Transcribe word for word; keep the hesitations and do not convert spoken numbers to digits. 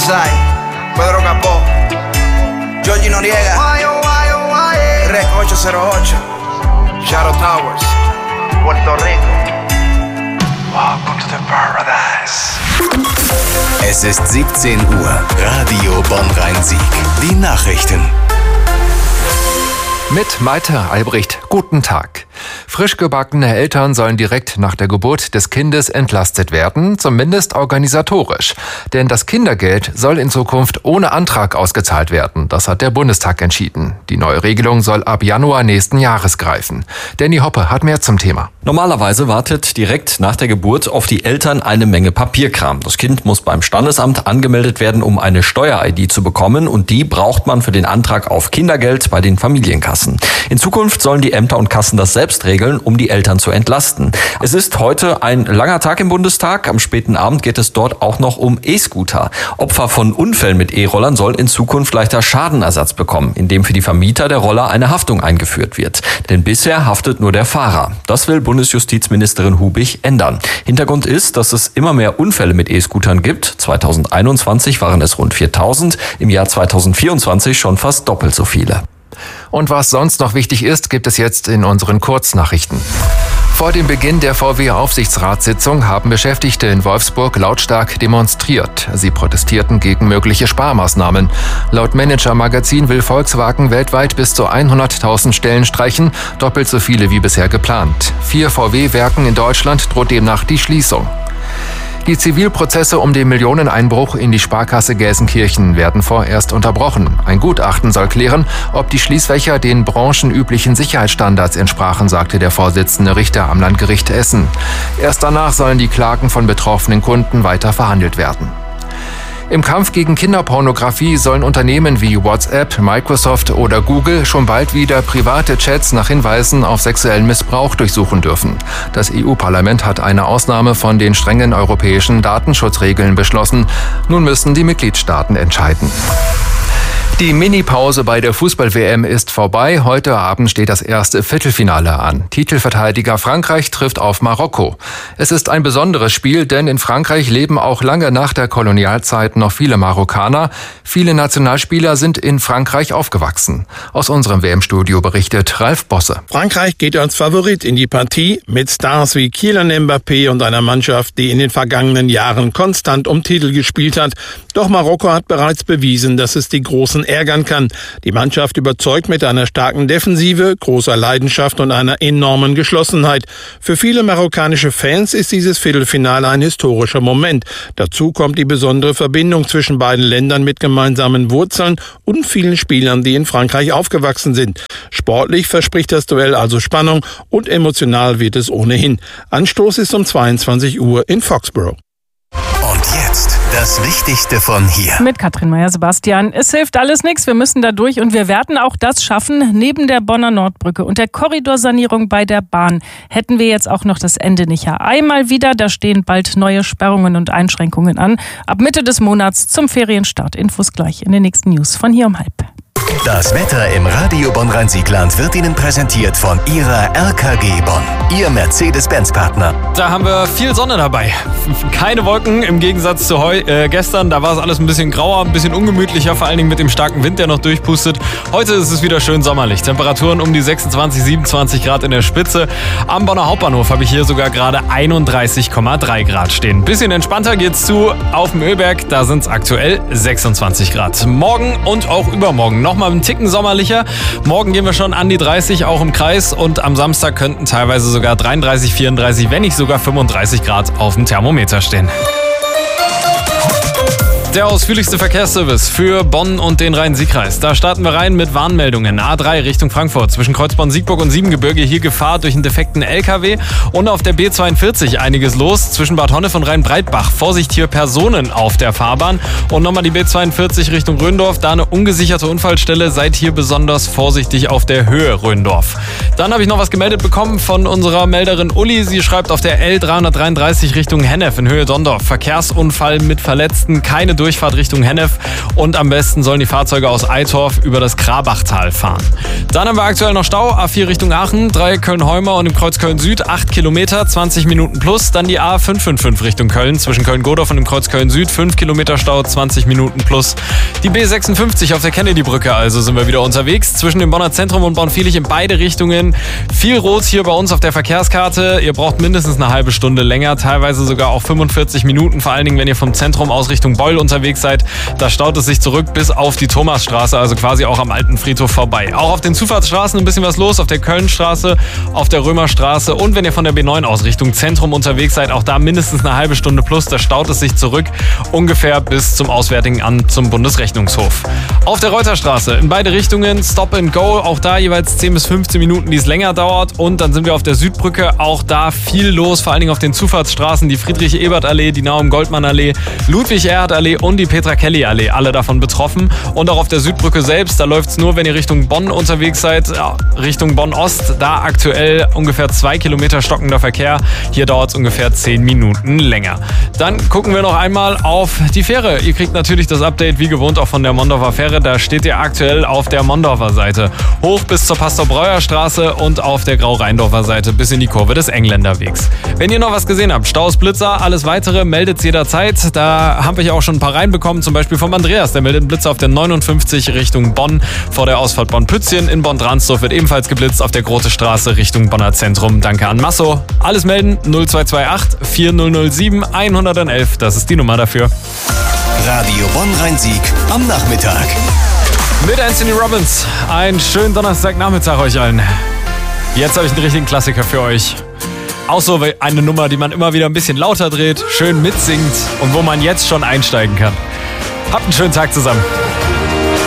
Masai, Pedro Capó, Georgie Noriega, Rec ocho cero ocho, Shadow Towers, Puerto Rico. Welcome to the paradise. Es ist siebzehn Uhr. Radio Bonn-Rhein-Sieg. Die Nachrichten. Mit Maite Albrecht. Guten Tag. Frisch gebackene Eltern sollen direkt nach der Geburt des Kindes entlastet werden, zumindest organisatorisch. Denn das Kindergeld soll in Zukunft ohne Antrag ausgezahlt werden. Das hat der Bundestag entschieden. Die neue Regelung soll ab Januar nächsten Jahres greifen. Danny Hoppe hat mehr zum Thema. Normalerweise wartet direkt nach der Geburt auf die Eltern eine Menge Papierkram. Das Kind muss beim Standesamt angemeldet werden, um eine Steuer-I D zu bekommen, und die braucht man für den Antrag auf Kindergeld bei den Familienkassen. In Zukunft sollen die Ämter und Kassen das selbst regeln, um die Eltern zu entlasten. Es ist heute ein langer Tag im Bundestag. Am späten Abend geht es dort auch noch um E-Scooter. Opfer von Unfällen mit E-Rollern sollen in Zukunft leichter Schadenersatz bekommen, indem für die Vermieter der Roller eine Haftung eingeführt wird. Denn bisher haftet nur der Fahrer. Das will Bundesjustizministerin Hubig ändern. Hintergrund ist, dass es immer mehr Unfälle mit E-Scootern gibt. zweitausendeinundzwanzig waren es rund viertausend, im Jahr zweitausendvierundzwanzig schon fast doppelt so viele. Und was sonst noch wichtig ist, gibt es jetzt in unseren Kurznachrichten. Vor dem Beginn der V W-Aufsichtsratssitzung haben Beschäftigte in Wolfsburg lautstark demonstriert. Sie protestierten gegen mögliche Sparmaßnahmen. Laut Manager Magazin will Volkswagen weltweit bis zu hunderttausend Stellen streichen, doppelt so viele wie bisher geplant. Vier V W-Werken in Deutschland droht demnach die Schließung. Die Zivilprozesse um den Millioneneinbruch in die Sparkasse Gelsenkirchen werden vorerst unterbrochen. Ein Gutachten soll klären, ob die Schließfächer den branchenüblichen Sicherheitsstandards entsprachen, sagte der Vorsitzende Richter am Landgericht Essen. Erst danach sollen die Klagen von betroffenen Kunden weiter verhandelt werden. Im Kampf gegen Kinderpornografie sollen Unternehmen wie WhatsApp, Microsoft oder Google schon bald wieder private Chats nach Hinweisen auf sexuellen Missbrauch durchsuchen dürfen. Das E U-Parlament hat eine Ausnahme von den strengen europäischen Datenschutzregeln beschlossen. Nun müssen die Mitgliedstaaten entscheiden. Die Mini-Pause bei der Fußball-W M ist vorbei. Heute Abend steht das erste Viertelfinale an. Titelverteidiger Frankreich trifft auf Marokko. Es ist ein besonderes Spiel, denn in Frankreich leben auch lange nach der Kolonialzeit noch viele Marokkaner. Viele Nationalspieler sind in Frankreich aufgewachsen. Aus unserem W M-Studio berichtet Ralf Bosse. Frankreich geht als Favorit in die Partie mit Stars wie Kylian Mbappé und einer Mannschaft, die in den vergangenen Jahren konstant um Titel gespielt hat. Doch Marokko hat bereits bewiesen, dass es die Großen ärgern kann. Die Mannschaft überzeugt mit einer starken Defensive, großer Leidenschaft und einer enormen Geschlossenheit. Für viele marokkanische Fans ist dieses Viertelfinale ein historischer Moment. Dazu kommt die besondere Verbindung zwischen beiden Ländern mit gemeinsamen Wurzeln und vielen Spielern, die in Frankreich aufgewachsen sind. Sportlich verspricht das Duell also Spannung und emotional wird es ohnehin. Anstoß ist um zweiundzwanzig Uhr in Foxborough. Und jetzt das Wichtigste von hier. Mit Katrin Meyer-Sebastian. Es hilft alles nichts, wir müssen da durch und wir werden auch das schaffen. Neben der Bonner Nordbrücke und der Korridorsanierung bei der Bahn hätten wir jetzt auch noch das Ende nicht einmal wieder. Da stehen bald neue Sperrungen und Einschränkungen an. Ab Mitte des Monats zum Ferienstart. Infos gleich in den nächsten News von hier um halb. Das Wetter im Radio Bonn-Rhein-Sieg-Land wird Ihnen präsentiert von Ihrer R K G Bonn, Ihr Mercedes-Benz-Partner. Da haben wir viel Sonne dabei. Keine Wolken im Gegensatz zu heu, äh, gestern. Da war es alles ein bisschen grauer, ein bisschen ungemütlicher, vor allen Dingen mit dem starken Wind, der noch durchpustet. Heute ist es wieder schön sommerlich. Temperaturen um die sechsundzwanzig, siebenundzwanzig Grad in der Spitze. Am Bonner Hauptbahnhof habe ich hier sogar gerade einunddreißig Komma drei Grad stehen. Bisschen entspannter geht's zu auf dem Ölberg. Da sind es aktuell sechsundzwanzig Grad. Morgen und auch übermorgen nochmal einen Ticken sommerlicher. Morgen gehen wir schon an die dreißig, auch im Kreis. Und am Samstag könnten teilweise sogar dreiunddreißig, vierunddreißig, wenn nicht sogar fünfunddreißig Grad auf dem Thermometer stehen. Der ausführlichste Verkehrsservice für Bonn und den Rhein-Sieg-Kreis. Da starten wir rein mit Warnmeldungen. A drei Richtung Frankfurt zwischen Kreuzborn-Siegburg und Siebengebirge. Hier Gefahr durch einen defekten L K W. Und auf der B zweiundvierzig einiges los zwischen Bad Honnef und Rhein-Breitbach. Vorsicht, hier Personen auf der Fahrbahn. Und nochmal die B zweiundvierzig Richtung Röndorf. Da eine ungesicherte Unfallstelle. Seid hier besonders vorsichtig auf der Höhe Röndorf. Dann habe ich noch was gemeldet bekommen von unserer Melderin Uli. Sie schreibt auf der L dreihundertdreiunddreißig Richtung Hennef in Höhe Dondorf. Verkehrsunfall mit Verletzten. Keine Durchfahrt Richtung Hennef und am besten sollen die Fahrzeuge aus Eitorf über das Krabachtal fahren. Dann haben wir aktuell noch Stau, A vier Richtung Aachen, Dreieck Köln-Heuma und im Kreuz Köln-Süd, acht Kilometer, zwanzig Minuten plus. Dann die A fünf fünf fünf Richtung Köln, zwischen Köln-Godorf und dem Kreuz Köln-Süd, fünf Kilometer Stau, zwanzig Minuten plus. Die B sechsundfünfzig auf der Kennedy-Brücke, also sind wir wieder unterwegs, zwischen dem Bonner Zentrum und Bornvielich in beide Richtungen. Viel Rot hier bei uns auf der Verkehrskarte. Ihr braucht mindestens eine halbe Stunde länger, teilweise sogar auch fünfundvierzig Minuten, vor allen Dingen, wenn ihr vom Zentrum aus Richtung Beul unterwegs seid. Da staut es sich zurück bis auf die Thomasstraße, also quasi auch am alten Friedhof vorbei. Auch auf den Zufahrtsstraßen ein bisschen was los, auf der Kölnstraße, auf der Römerstraße und wenn ihr von der B neun aus Richtung Zentrum unterwegs seid, auch da mindestens eine halbe Stunde plus, da staut es sich zurück, ungefähr bis zum Auswärtigen Amt zum Bundesrechnungshof. Auf der Reuterstraße in beide Richtungen Stop and Go, auch da jeweils zehn bis fünfzehn Minuten, die es länger dauert und dann sind wir auf der Südbrücke, auch da viel los, vor allen Dingen auf den Zufahrtsstraßen, die Friedrich-Ebert-Allee, die Naum-Goldmann-Allee, Ludwig-Erhard-Allee und die Petra-Kelly-Allee, alle davon betroffen und auch auf der Südbrücke selbst, da läuft es nur, wenn ihr Richtung Bonn unterwegs seid, ja, Richtung Bonn-Ost, da aktuell ungefähr zwei Kilometer stockender Verkehr, hier dauert es ungefähr zehn Minuten länger. Dann gucken wir noch einmal auf die Fähre. Ihr kriegt natürlich das Update wie gewohnt auch von der Mondorfer Fähre, da steht ihr aktuell auf der Mondorfer Seite. Hoch bis zur Pastor-Breuer-Straße und auf der Grau-Rheindorfer Seite bis in die Kurve des Engländerwegs. Wenn ihr noch was gesehen habt, Staus, Blitzer, alles weitere, meldet es jederzeit. Da habe ich auch schon ein paar reinbekommen, zum Beispiel vom Andreas, der meldet einen Blitzer auf der neunundfünfzig Richtung Bonn vor der Ausfahrt Bonn-Pützchen. In Bonn-Dransdorf wird ebenfalls geblitzt auf der Große Straße Richtung Bonner Zentrum. Danke an Masso. Alles melden null zwei zwei acht vier null null sieben eins eins eins, das ist die Nummer dafür. Radio Bonn-Rhein-Sieg am Nachmittag. Mit Anthony Robbins. Einen schönen Donnerstagnachmittag euch allen. Jetzt habe ich einen richtigen Klassiker für euch. Auch so eine Nummer, die man immer wieder ein bisschen lauter dreht, schön mitsingt und wo man jetzt schon einsteigen kann. Habt einen schönen Tag zusammen.